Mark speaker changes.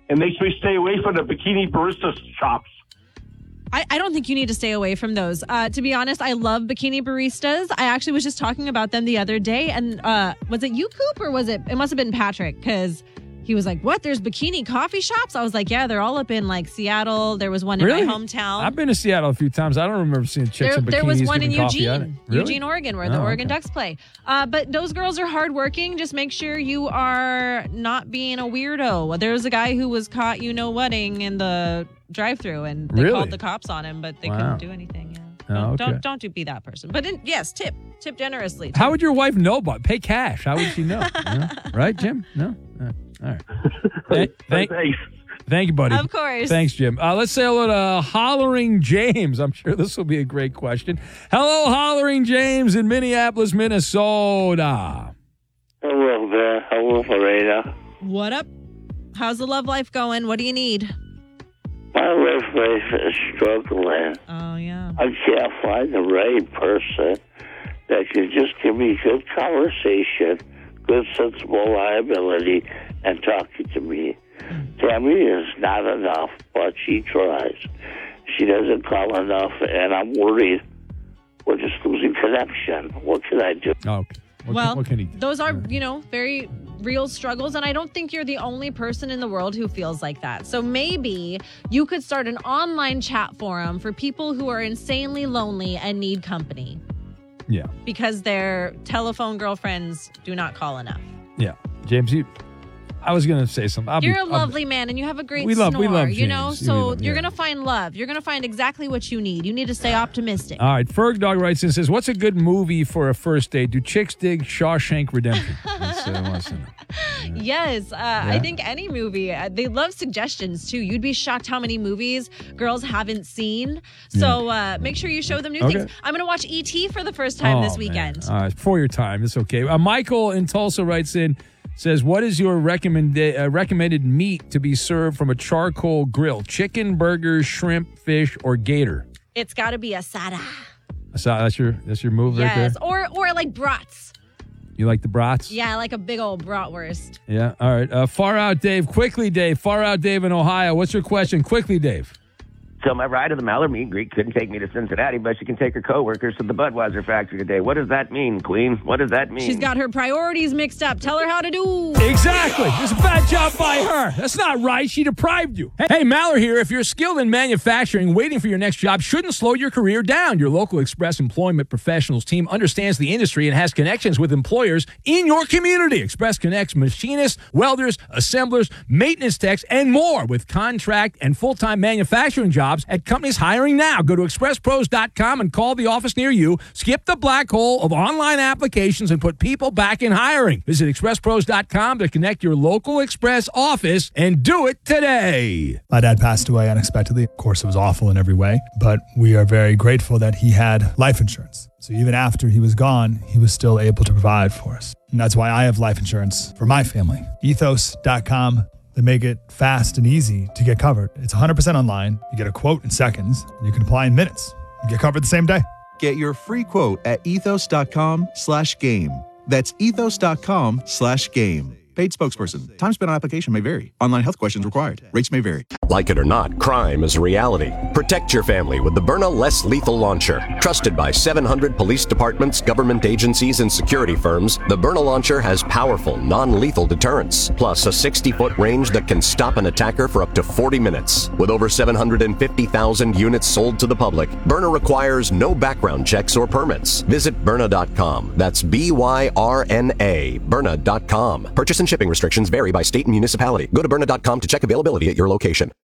Speaker 1: It makes me stay away from the bikini barista shops.
Speaker 2: I don't think you need to stay away from those. To be honest, I love bikini baristas. I actually was just talking about them the other day. And was it you, Coop, or was it must have been Patrick? Because he was like, what? There's bikini coffee shops? I was like, yeah, they're all up in like Seattle. There was one in my hometown.
Speaker 3: I've been to Seattle a few times. I don't remember seeing chicks in bikinis.
Speaker 2: There was one in
Speaker 3: Eugene,
Speaker 2: Eugene, Oregon, where the Oregon Ducks play. But those girls are hardworking. Just make sure you are not being a weirdo. There was a guy who was caught, whatting in the drive-through, and they called the cops on him, but they couldn't do anything. Yeah. Don't be that person. But yes, tip generously. Tip.
Speaker 3: How would your wife know about? Pay cash. How would she know? Right, Jim? No. All right. Thank you, buddy.
Speaker 2: Of course.
Speaker 3: Thanks, Jim. Let's say hello to Hollering James. I'm sure this will be a great question. Hello, Hollering James in Minneapolis, Minnesota.
Speaker 4: Hello there. Hello, Lorena.
Speaker 2: What up? How's the love life going? What do you need?
Speaker 4: My love life is struggling.
Speaker 2: Oh, yeah.
Speaker 4: I can't find the right person that can just give me good conversation, good sensible liability, and talking to me. Tammy is not enough, but she tries. She doesn't call enough, and I'm worried we're just losing connection. What can I do?
Speaker 3: Oh, okay. What can he do?
Speaker 2: Those are, very real struggles, and I don't think you're the only person in the world who feels like that. So maybe you could start an online chat forum for people who are insanely lonely and need company.
Speaker 3: Yeah.
Speaker 2: Because their telephone girlfriends do not call enough.
Speaker 3: Yeah. James, I was going to say something.
Speaker 2: You're a lovely man, and you have a great snore,
Speaker 3: we love James.
Speaker 2: So you're going to find love. You're going to find exactly what you need. You need to stay optimistic.
Speaker 3: All right. Ferg Dog writes in and says, what's a good movie for a first date? Do chicks dig Shawshank Redemption?
Speaker 2: Yes. I think any movie. They love suggestions, too. You'd be shocked how many movies girls haven't seen. So make sure you show them new things. I'm going to watch E.T. for the first time this weekend.
Speaker 3: All right. For your time. It's okay. Michael in Tulsa writes in, says, what is your recommended meat to be served from a charcoal grill? Chicken, burgers, shrimp, fish, or gator?
Speaker 2: It's got to be asada.
Speaker 3: That's your move right there?
Speaker 2: Yes, or like brats.
Speaker 3: You like the brats?
Speaker 2: Yeah, I like a big old bratwurst.
Speaker 3: Yeah, all right. Far Out Dave, quickly, Dave. Far Out Dave in Ohio. What's your question? Quickly, Dave.
Speaker 5: So my ride to the Mallard Meat and Greek couldn't take me to Cincinnati, but she can take her coworkers to the Budweiser factory today. What does that mean, Queen? What does that mean?
Speaker 2: She's got her priorities mixed up. Tell her how to do.
Speaker 3: Exactly. It's a bad job by her. That's not right. She deprived you. Hey, Mallard here. If you're skilled in manufacturing, waiting for your next job shouldn't slow your career down. Your local Express Employment Professionals team understands the industry and has connections with employers in your community. Express connects machinists, welders, assemblers, maintenance techs, and more with contract and full-time manufacturing jobs at companies hiring now. Go to expresspros.com and call the office near you. Skip the black hole of online applications and put people back in hiring. Visit expresspros.com to connect your local Express office and do it today.
Speaker 6: My dad passed away unexpectedly. Of course, it was awful in every way, but we are very grateful that he had life insurance. So even after he was gone, he was still able to provide for us. And that's why I have life insurance for my family. Ethos.com. They make it fast and easy to get covered. It's 100% online. You get a quote in seconds. And you can apply in minutes. You get covered the same day.
Speaker 7: Get your free quote at ethos.com/game. That's ethos.com/game. Paid spokesperson. Time spent on application may vary. Online health questions required. Rates may vary.
Speaker 8: Like it or not, crime is a reality. Protect your family with the Byrna Less Lethal Launcher. Trusted by 700 police departments, government agencies, and security firms, the Byrna Launcher has powerful, non-lethal deterrence, plus a 60-foot range that can stop an attacker for up to 40 minutes. With over 750,000 units sold to the public, Byrna requires no background checks or permits. Visit Byrna.com. That's BYRNA. Byrna.com. Purchase and shipping restrictions vary by state and municipality. Go to Byrna.com to check availability at your location.